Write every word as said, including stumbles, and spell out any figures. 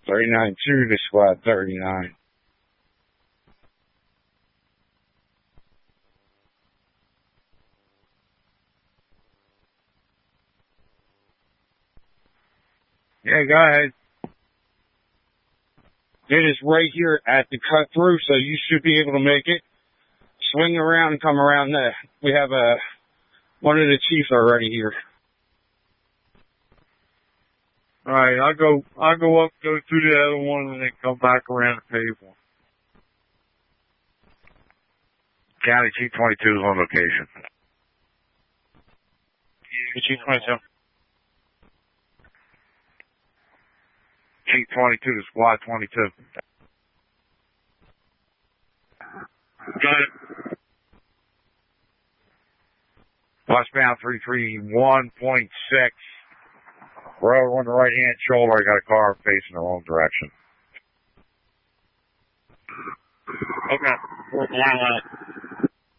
thirty-nine two to squad thirty-nine. Yeah, go ahead. It is right here at the cut through, so you should be able to make it. Swing around and come around there. We have a, one of the chiefs already here. Alright, I'll go, I'll go up, go through the other one, and then come back around the paved one. County Chief twenty-two is on location. Chief twenty-two. Chief twenty-two to squad twenty-two. Got it. Westbound three three one point six. Road on the right hand shoulder. I got a car facing the wrong direction. Okay. We're flying on it.